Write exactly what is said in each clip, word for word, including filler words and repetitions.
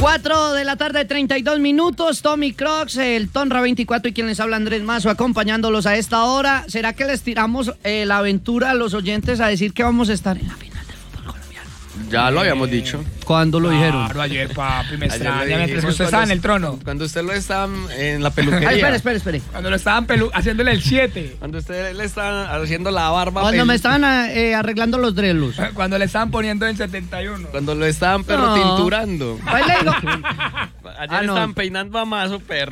cuatro de la tarde, treinta y dos minutos. Tommy Crocs, el Tonra veinticuatro y quien les habla, Andrés Mazo, acompañándolos a esta hora. ¿Será que les tiramos eh, la aventura a los oyentes a decir que vamos a estar en la final del fútbol colombiano? Ya lo habíamos dicho. ¿Cuándo lo dijeron? Claro, ayer, papi, me Ayer extraña. le Mientras dijimos usted estaba en cuando- el trono. Cuando usted lo estaba en la peluquería. Ay, espere, espere, espere. Cuando lo estaban pelu haciéndole el siete. Cuando usted le estaba haciendo la barba. Cuando pel- me estaban eh, arreglando los drelos. Cuando le estaban poniendo en setenta y uno. Cuando lo estaban perro No. tinturando. Ahí le digo. Ayer Ah, no. estaban peinando a Mazo, perro.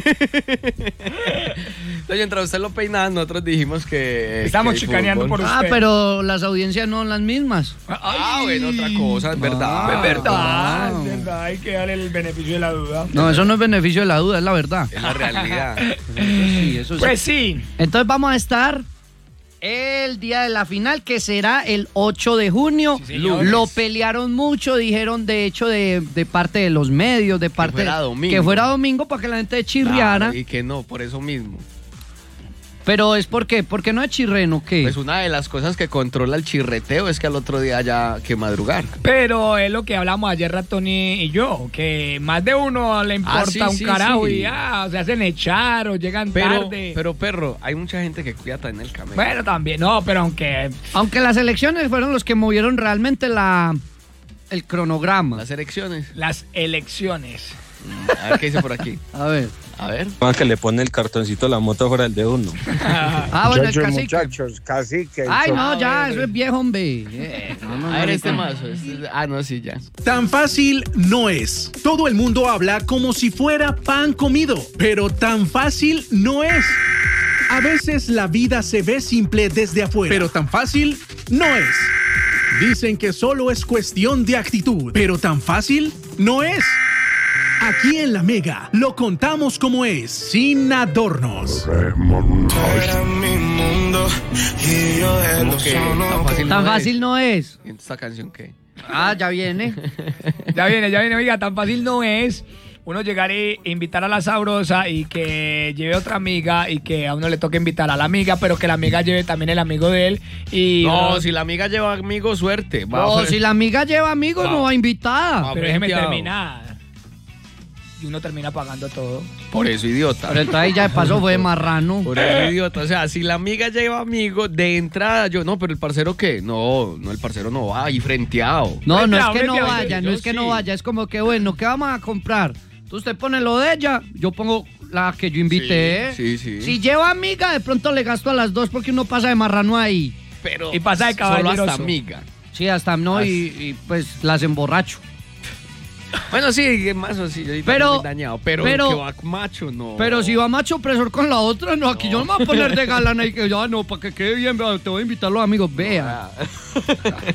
Entonces, mientras usted lo peinaba, nosotros dijimos que. Estamos que hay chicaneando fútbol. por Ah, usted. pero las audiencias no son las mismas. Ah, bueno, otra cosa, es verdad. Ah, Es verdad, Ah. es verdad. Hay que darle el beneficio de la duda. No, eso no es beneficio de la duda, es la verdad. Es la realidad. Sí, eso sí. Pues sí. Entonces vamos a estar el día de la final, que será el ocho de junio. Sí, señores. Lo pelearon mucho, dijeron de hecho de, de parte de los medios, de parte fuera domingo. que fuera domingo para que la gente chirriara. Claro, y que no, por eso mismo. Pero es porque, porque no es chirreno, ¿qué? Pues una de las cosas que controla el chirreteo es que al otro día haya que madrugar. Pero es lo que hablamos ayer, Ratoni y yo, que más de uno le importa Ah, sí, un sí, carajo sí. y ya, se hacen echar o llegan Pero, tarde. pero perro, hay mucha gente que cuida también el camello. Bueno, también, no, pero aunque... Aunque las elecciones fueron los que movieron realmente la el cronograma. Las elecciones. Las elecciones. A ver qué dice por aquí. A ver. A ver. Más que le pone el cartoncito a la moto fuera del de uno. Ah, bueno, el Muchachos, cacique. muchachos, cacique. Ay, so- no, ya, eso es viejo, hombre. Eh, no, no, A ver no, este no. mazo. este- ah, no, sí, ya. Tan fácil no es. Todo el mundo habla como si fuera pan comido, pero tan fácil no es. A veces la vida se ve simple desde afuera, pero tan fácil no es. Dicen que solo es cuestión de actitud, pero tan fácil no es. Aquí en La Mega lo contamos como es, sin adornos. ¿Cómo que tan fácil Tan no fácil no es. es? ¿Y esta canción qué? Ah, ya viene. Ya viene, ya viene, oiga, tan fácil no es uno llegar e invitar a la sabrosa y que lleve otra amiga y que a uno le toque invitar a la amiga, pero que la amiga lleve también el amigo de él y... No, si la amiga lleva amigos, suerte. Va a No, ofrecer- si la amiga lleva amigos, no va invitada. Ah, Pero déjeme Frenteado. terminar. Y uno termina pagando todo. Por eso, idiota. Pero entonces ahí ya de paso fue marrano. Por eso, idiota. O sea, si la amiga lleva amigos, de entrada, yo, no, pero el parcero, ¿qué? No, no, el parcero no va, ahí frenteado. No, no es Frenteado, que no frenteado, vaya, no yo es que sí. no vaya, es como que bueno, ¿qué vamos a comprar? Entonces usted pone lo de ella, yo pongo la que yo invité. Sí, sí, sí. Si lleva amiga, de pronto le gasto a las dos porque uno pasa de marrano ahí. Pero Y pasa de solo hasta caballeroso. amiga. Sí, hasta no, y, y, pues las emborracho. Bueno, sí, más o sí, yo ahorita Pero- muy dañado, pero, pero- que va macho, no. Pero si va macho presor con la otra, no, aquí yo no me voy a poner de galana y que ya no, para que quede bien, vea, te voy a invitar a los amigos, vea. Ah.